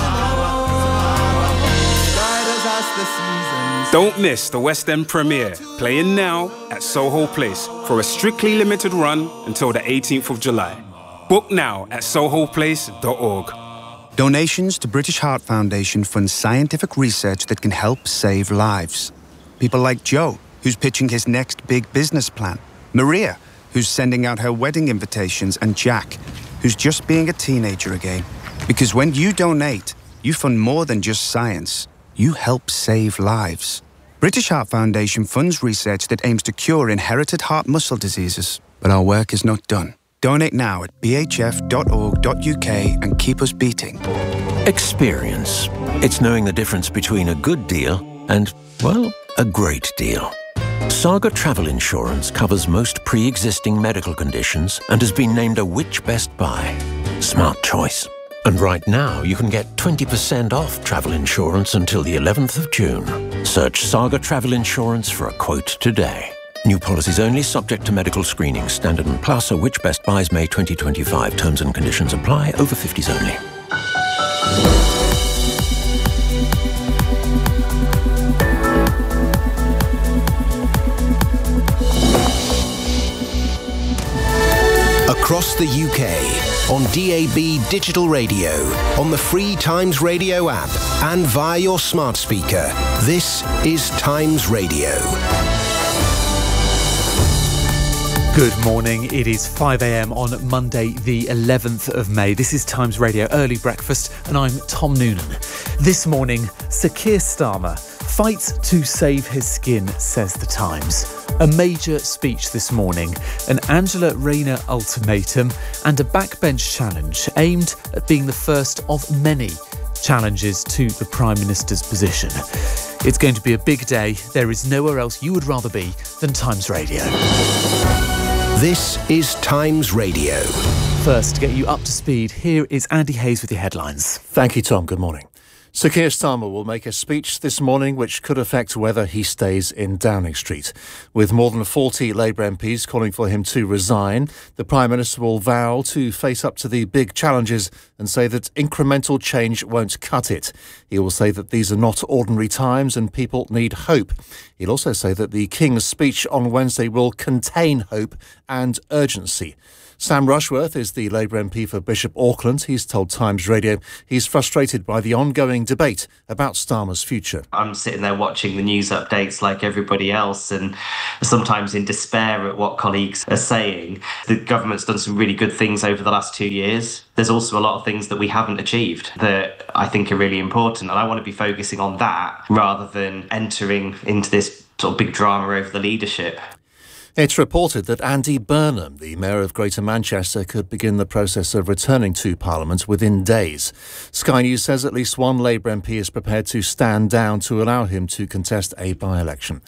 [SPEAKER 16] Don't miss the West End premiere, playing now at Soho Place for a strictly limited run until the 18th of July. Book now at sohoplace.org.
[SPEAKER 17] Donations to British Heart Foundation fund scientific research that can help save lives. People like Joe, who's pitching his next big business plan. Maria, who's sending out her wedding invitations. And Jack, who's just being a teenager again. Because when you donate, you fund more than just science. You help save lives. British Heart Foundation funds research that aims to cure inherited heart muscle diseases. But our work is not done. Donate now at bhf.org.uk and keep us beating.
[SPEAKER 18] Experience. It's knowing the difference between a good deal and, well, a great deal. Saga Travel Insurance covers most pre-existing medical conditions and has been named a Which Best Buy. Smart choice. And right now, you can get 20% off travel insurance until the 11th of June. Search Saga Travel Insurance for a quote today. New policies only, subject to medical screening. Standard and Plus, or Which Best Buys May 2025. Terms and conditions apply. Over 50s only.
[SPEAKER 9] Across the UK, on DAB digital radio, on the free Times Radio app, and via your smart speaker, this is Times Radio.
[SPEAKER 19] Good morning. It is 5 a.m. on Monday, the 11th of May. This is Times Radio Early Breakfast, and I'm Tom Noonan. This morning, Sir Keir Starmer fights to save his skin, says The Times. A major speech this morning, an Angela Rayner ultimatum, and a backbench challenge aimed at being the first of many challenges to the Prime Minister's position. It's going to be a big day. There is nowhere else you would rather be than Times Radio.
[SPEAKER 9] This is Times Radio.
[SPEAKER 19] First, to get you up to speed, here is Andy Hayes with your headlines.
[SPEAKER 20] Thank you, Tom. Good morning. Sir Keir Starmer will make a speech this morning which could affect whether he stays in Downing Street. With more than 40 Labour MPs calling for him to resign, the Prime Minister will vow to face up to the big challenges and say that incremental change won't cut it. He will say that these are not ordinary times and people need hope. He'll also say that the King's speech on Wednesday will contain hope and urgency. Sam Rushworth is the Labour MP for Bishop Auckland. He's told Times Radio he's frustrated by the ongoing debate about Starmer's future.
[SPEAKER 21] I'm sitting there watching the news updates like everybody else and sometimes in despair at what colleagues are saying. The government's done some really good things over the last 2 years. There's also a lot of things that we haven't achieved that I think are really important. And I want to be focusing on that rather than entering into this sort of big drama over the leadership.
[SPEAKER 20] It's reported that Andy Burnham, the Mayor of Greater Manchester, could begin the process of returning to Parliament within days. Sky News says at least one Labour MP is prepared to stand down to allow him to contest a by-election.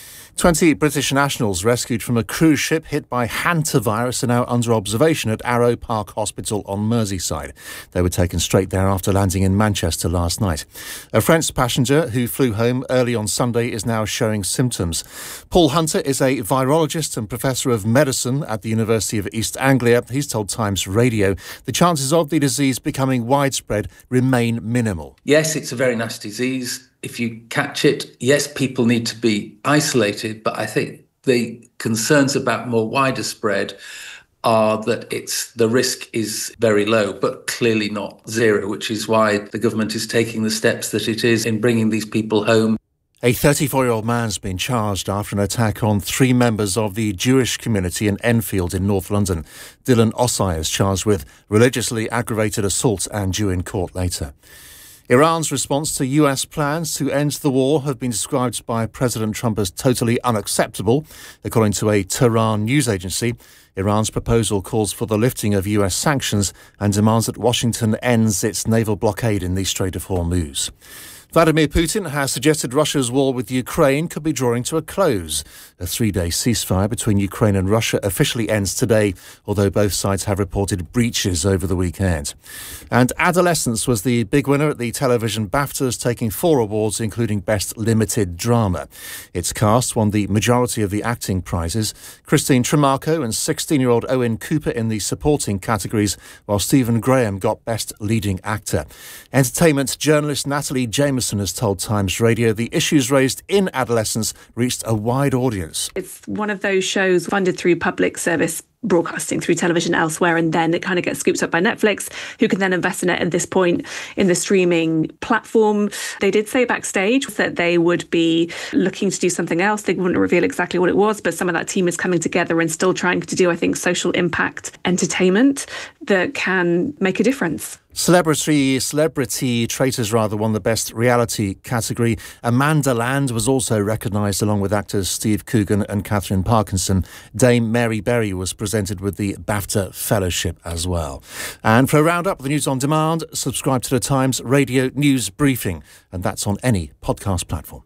[SPEAKER 20] 20 British nationals rescued from a cruise ship hit by hantavirus are now under observation at Arrow Park Hospital on Merseyside. They were taken straight there after landing in Manchester last night. A French passenger who flew home early on Sunday is now showing symptoms. Paul Hunter is a virologist and professor of medicine at the University of East Anglia. He's told Times Radio the chances of the disease becoming widespread remain minimal.
[SPEAKER 11] Yes, it's a very nasty disease. If you catch it, yes, people need to be isolated, but I think the concerns about more wider spread are that the risk is very low, but clearly not zero, which is why the government is taking the steps that it is in bringing these people home.
[SPEAKER 20] A 34-year-old man's been charged after an attack on 3 members of the Jewish community in Enfield in North London. Dylan Ossai is charged with religiously aggravated assault and due in court later. Iran's response to US plans to end the war have been described by President Trump as totally unacceptable. According to a Tehran news agency, Iran's proposal calls for the lifting of US sanctions and demands that Washington ends its naval blockade in the Strait of Hormuz. Vladimir Putin has suggested Russia's war with Ukraine could be drawing to a close. A 3-day ceasefire between Ukraine and Russia officially ends today, although both sides have reported breaches over the weekend. And Adolescence was the big winner at the television BAFTAs, taking 4 awards, including Best Limited Drama. Its cast won the majority of the acting prizes. Christine Tremarco and 16-year-old Owen Cooper in the supporting categories, while Stephen Graham got Best Leading Actor. Entertainment journalist Natalie Jameson has told Times Radio the issues raised in Adolescence reached a wide audience.
[SPEAKER 22] It's one of those shows funded through public service broadcasting, through television elsewhere, and then it kind of gets scooped up by Netflix, who can then invest in it at this point in the streaming platform. They did say backstage that they would be looking to do something else. They wouldn't reveal exactly what it was, but some of that team is coming together and still trying to do, I think, social impact entertainment that can make a difference.
[SPEAKER 20] Celebrity Traitors won the Best Reality category. Amanda Land was also recognised along with actors Steve Coogan and Catherine Parkinson. Dame Mary Berry was presented with the BAFTA Fellowship as well. And for a roundup of the news on demand, subscribe to the Times Radio News Briefing, and that's on any podcast platform.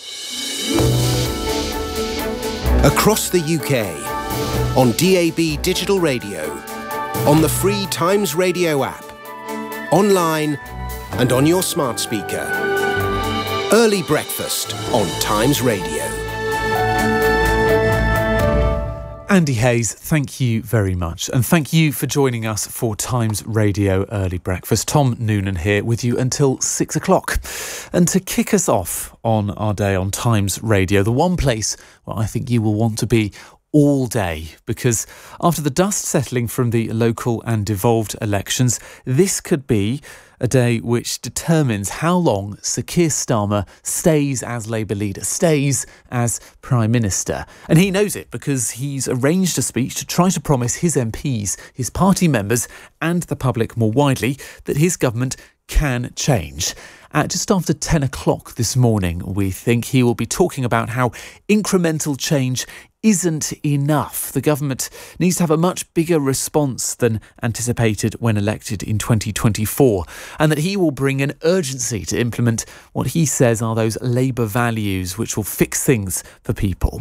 [SPEAKER 9] Across the UK, on DAB Digital Radio, on the free Times Radio app, online and on your smart speaker. Early Breakfast on Times Radio.
[SPEAKER 19] Andy Hayes, thank you very much. And thank you for joining us for Times Radio Early Breakfast. Tom Noonan here with you until 6 o'clock. And to kick us off on our day on Times Radio, the one place where I think you will want to be all day, because after the dust settling from the local and devolved elections, this could be a day which determines how long Sir Keir Starmer stays as Labour leader, stays as Prime Minister. And he knows it because he's arranged a speech to try to promise his MPs, his party members and the public more widely that his government can change. At just after 10 o'clock this morning, we think he will be talking about how incremental change isn't enough. The government needs to have a much bigger response than anticipated when elected in 2024, and that he will bring an urgency to implement what he says are those Labour values which will fix things for people.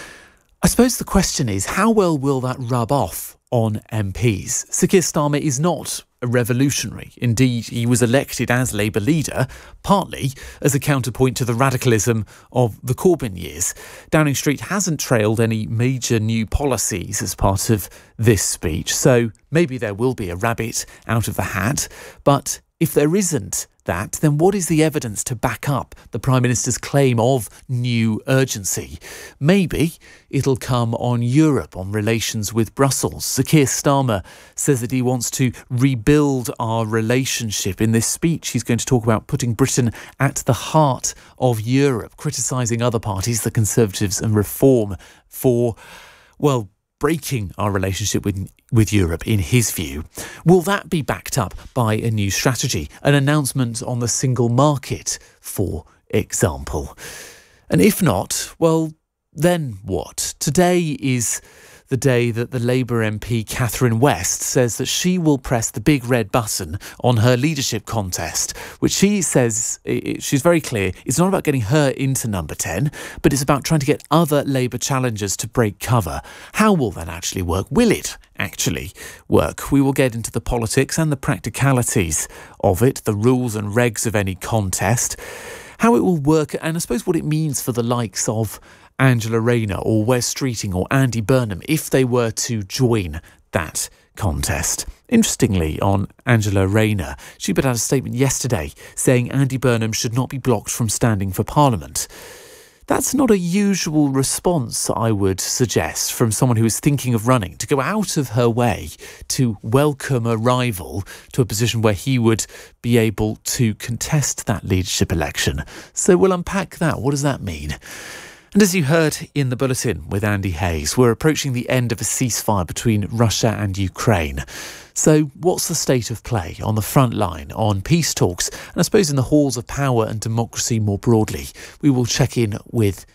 [SPEAKER 19] I suppose the question is, how well will that rub off on MPs? Sir Keir Starmer is not a revolutionary. Indeed, he was elected as Labour leader, partly as a counterpoint to the radicalism of the Corbyn years. Downing Street hasn't trailed any major new policies as part of this speech, so maybe there will be a rabbit out of the hat. But if there isn't that, then what is the evidence to back up the Prime Minister's claim of new urgency? Maybe it'll come on Europe, on relations with Brussels. Sir Keir Starmer says that he wants to rebuild our relationship. In this speech, he's going to talk about putting Britain at the heart of Europe, criticising other parties, the Conservatives and Reform, for, well, breaking our relationship with Europe, in his view. Will that be backed up by a new strategy, an announcement on the single market, for example? And if not, well, then what? Today is the day that the Labour MP Catherine West says that she will press the big red button on her leadership contest, which she says, she's very clear, it's not about getting her into number 10, but it's about trying to get other Labour challengers to break cover. How will that actually work? Will it actually work? We will get into the politics and the practicalities of it, the rules and regs of any contest, how it will work, and I suppose what it means for the likes of Angela Rayner or Wes Streeting or Andy Burnham if they were to join that contest. Interestingly, on Angela Rayner, she put out a statement yesterday saying Andy Burnham should not be blocked from standing for Parliament. That's not a usual response, I would suggest, from someone who is thinking of running, to go out of her way to welcome a rival to a position where he would be able to contest that leadership election. So we'll unpack that. What does that mean? And as you heard in the bulletin with Andy Hayes, we're approaching the end of a ceasefire between Russia and Ukraine. So what's the state of play on the front line, on peace talks, and I suppose in the halls of power and democracy more broadly? We will check in with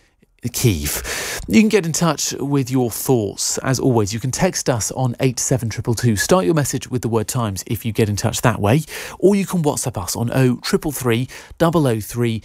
[SPEAKER 19] Kyiv. You can get in touch with your thoughts. As always, you can text us on 87222. Start your message with the word Times if you get in touch that way, or you can WhatsApp us on 0333 003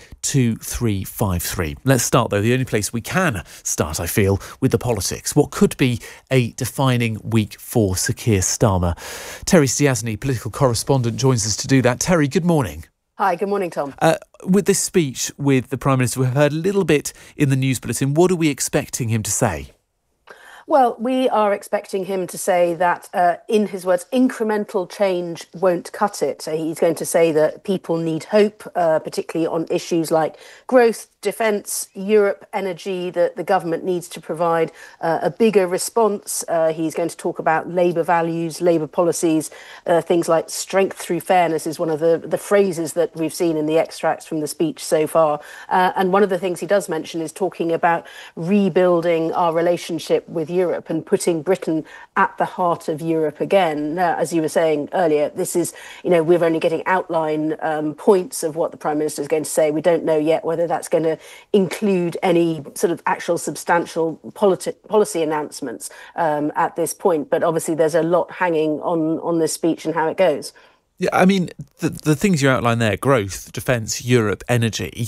[SPEAKER 19] 2353. Let's start, though, the only place we can start, I feel, with the politics. What could be a defining week for Sir Keir Starmer? Terry Stiasny, political correspondent, joins us to do that. Terry, good morning.
[SPEAKER 1] Hi, good morning, Tom.
[SPEAKER 19] With this speech with the Prime Minister, we've heard a little bit in the news bulletin. What are we expecting him to say?
[SPEAKER 1] Well, we are expecting him to say that, in his words, incremental change won't cut it. So he's going to say that people need hope, particularly on issues like growth, defence, Europe, energy, that the government needs to provide a bigger response. He's going to talk about Labour values, Labour policies, things like strength through fairness is one of the phrases that we've seen in the extracts from the speech so far. And one of the things he does mention is talking about rebuilding our relationship with Europe and putting Britain at the heart of Europe again. Now, as you were saying earlier, this is, we're only getting outline points of what the Prime Minister is going to say. We don't know yet whether that's going to include any sort of actual substantial policy announcements at this point. But obviously there's a lot hanging on this speech and how it goes.
[SPEAKER 19] Yeah, I mean, the things you outline there, growth, defence, Europe, energy,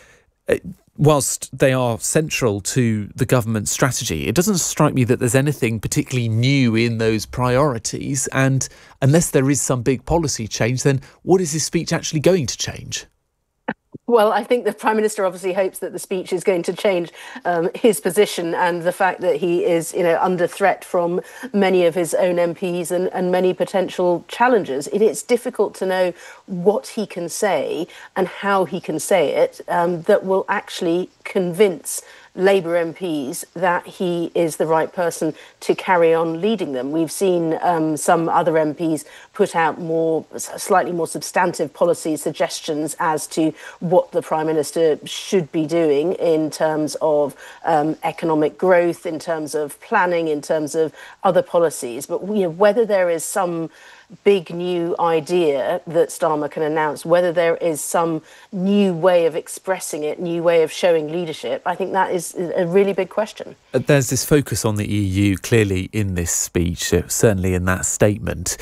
[SPEAKER 19] whilst they are central to the government's strategy, it doesn't strike me that there's anything particularly new in those priorities. And unless there is some big policy change, then what is this speech actually going to change?
[SPEAKER 1] Well, I think the Prime Minister obviously hopes that the speech is going to change his position and the fact that he is, under threat from many of his own MPs and many potential challengers. It is difficult to know what he can say and how he can say it that will actually convince Labour MPs that he is the right person to carry on leading them. We've seen some other MPs put out slightly more substantive policy suggestions as to what the Prime Minister should be doing in terms of economic growth, in terms of planning, in terms of other policies. But whether there is some big new idea that Starmer can announce, whether there is some new way of expressing it, new way of showing leadership, I think that is a really big question.
[SPEAKER 19] There's this focus on the EU clearly in this speech, certainly in that statement.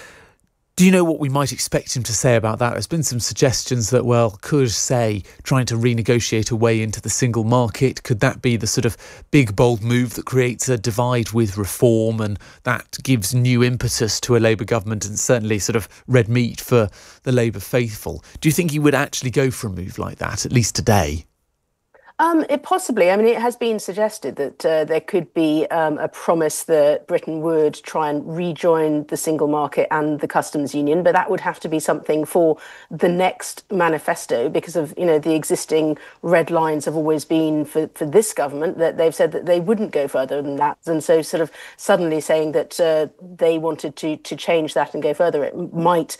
[SPEAKER 19] Do you know what we might expect him to say about that? There's been some suggestions that, well, could say trying to renegotiate a way into the single market, could that be the sort of big, bold move that creates a divide with reform and that gives new impetus to a Labour government and certainly sort of red meat for the Labour faithful? Do you think he would actually go for a move like that, at least today?
[SPEAKER 1] Possibly. I mean, it has been suggested that there could be a promise that Britain would try and rejoin the single market and the customs union, but that would have to be something for the next manifesto because of, the existing red lines have always been for this government that they've said that they wouldn't go further than that. And so sort of suddenly saying that they wanted to change that and go further, it might,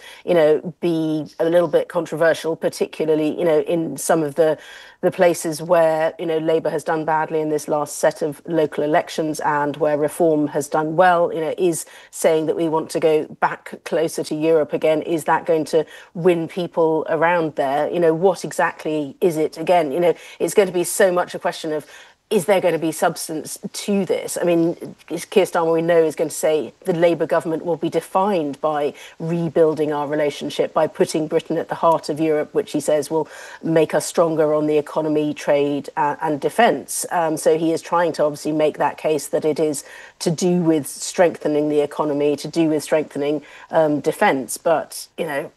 [SPEAKER 1] be a little bit controversial, particularly, in some of the places where, Labour has done badly in this last set of local elections and where reform has done well, is saying that we want to go back closer to Europe again. Is that going to win people around there? What exactly is it? Again, it's going to be so much a question of, is there going to be substance to this? I mean, Keir Starmer, we know, is going to say the Labour government will be defined by rebuilding our relationship, by putting Britain at the heart of Europe, which he says will make us stronger on the economy, trade and defence. So he is trying to obviously make that case that it is to do with strengthening the economy, to do with strengthening defence. But,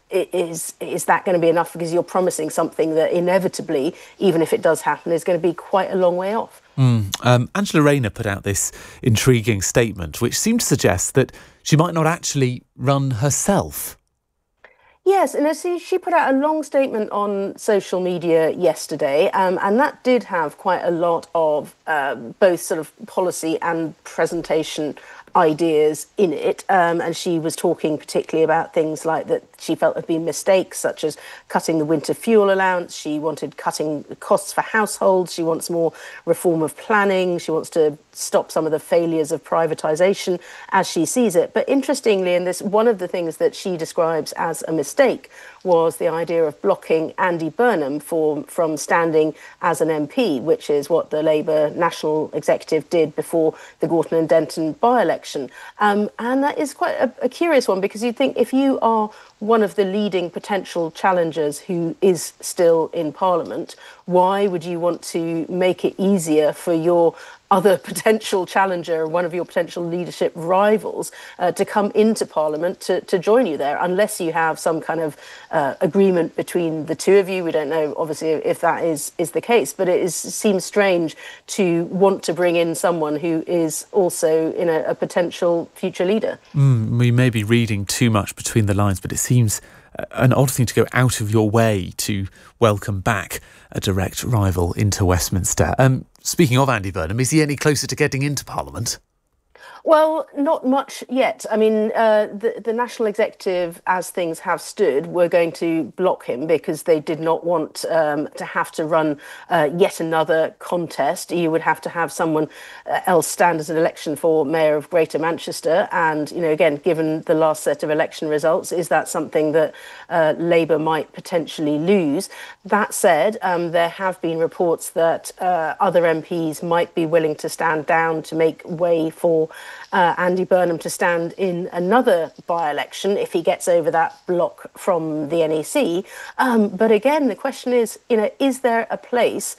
[SPEAKER 1] is that going to be enough? Because you're promising something that inevitably, even if it does happen, is going to be quite a long way off.
[SPEAKER 19] Angela Rayner put out this intriguing statement, which seemed to suggest that she might not actually run herself.
[SPEAKER 1] Yes, and she put out a long statement on social media yesterday, and that did have quite a lot of both sort of policy and presentation ideas in it, and she was talking particularly about things like that she felt had been mistakes, such as cutting the winter fuel allowance. She wanted cutting costs for households. She wants more reform of planning. She wants to stop some of the failures of privatisation as she sees it. But interestingly, in this, one of the things that she describes as a mistake was the idea of blocking Andy Burnham from standing as an MP, which is what the Labour National Executive did before the Gorton and Denton by-election. And that is quite a curious one, because you think if you are one of the leading potential challengers who is still in Parliament, why would you want to make it easier for your other potential challenger, one of your potential leadership rivals, to come into Parliament to join you there, unless you have some kind of agreement between the two of you? We don't know, obviously, if that is the case, but it seems strange to want to bring in someone who is also a potential future leader.
[SPEAKER 19] We may be reading too much between the lines, but it seems an odd thing to go out of your way to welcome back a direct rival into Westminster. Speaking of Andy Burnham, is he any closer to getting into Parliament?
[SPEAKER 1] Well, not much yet. I mean, the National Executive, as things have stood, were going to block him because they did not want to have to run yet another contest. You would have to have someone else stand as an election for Mayor of Greater Manchester. And, again, given the last set of election results, is that something that Labour might potentially lose? That said, there have been reports that other MPs might be willing to stand down to make way for Andy Burnham to stand in another by-election if he gets over that block from the NEC. But again, the question is, is there a place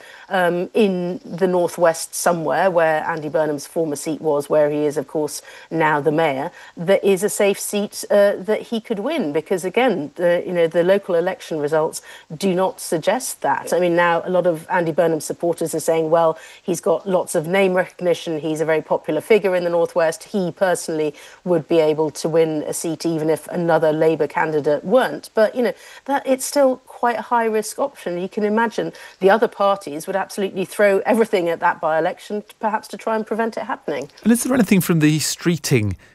[SPEAKER 1] in the northwest somewhere where Andy Burnham's former seat was, where he is, of course, now the mayor, that is a safe seat that he could win? Because again, the local election results do not suggest that. I mean, now a lot of Andy Burnham's supporters are saying, well, he's got lots of name recognition, he's a very popular figure in the northwest. He personally would be able to win a seat even if another Labour candidate weren't. But, that it's still quite a high-risk option. You can imagine the other parties would absolutely throw everything at that by-election, perhaps to try and prevent it happening.
[SPEAKER 19] And is there anything from the Streeting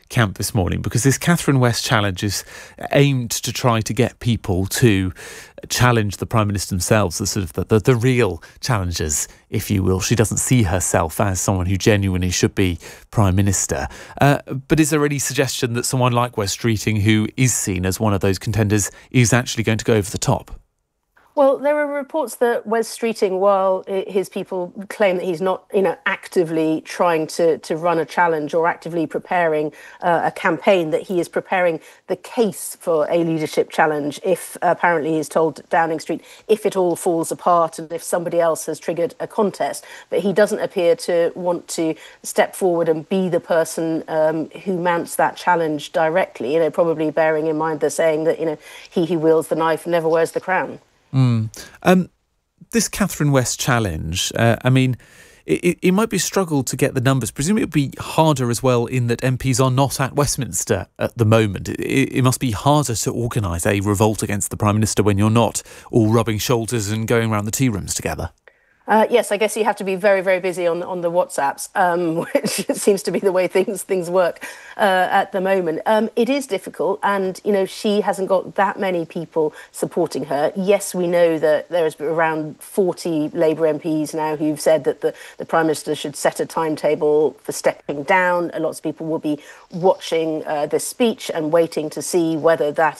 [SPEAKER 19] camp this morning, because this Catherine West challenge is aimed to try to get people to challenge the Prime Minister themselves, the sort of the real challengers, if you will. She doesn't see herself as someone who genuinely should be Prime Minister. But is there any suggestion that someone like Wes Streeting, who is seen as one of those contenders, is actually going to go over the top?
[SPEAKER 1] Well, there are reports that Wes Streeting, while his people claim that he's not, actively trying to run a challenge or actively preparing a campaign, that he is preparing the case for a leadership challenge if, apparently he's told Downing Street, if it all falls apart and if somebody else has triggered a contest. But he doesn't appear to want to step forward and be the person who mounts that challenge directly, probably bearing in mind they're saying that, he who wields the knife never wears the crown.
[SPEAKER 19] This Catherine West challenge, it might be a struggle to get the numbers. Presumably it would be harder as well in that MPs are not at Westminster at the moment. It must be harder to organise a revolt against the Prime Minister when you're not all rubbing shoulders and going around the tea rooms together.
[SPEAKER 1] Yes, I guess you have to be very, very busy on the WhatsApps, which seems to be the way things work at the moment. It is difficult, and she hasn't got that many people supporting her. Yes, we know that there is around 40 Labour MPs now who've said that the Prime Minister should set a timetable for stepping down. Lots of people will be watching this speech and waiting to see whether that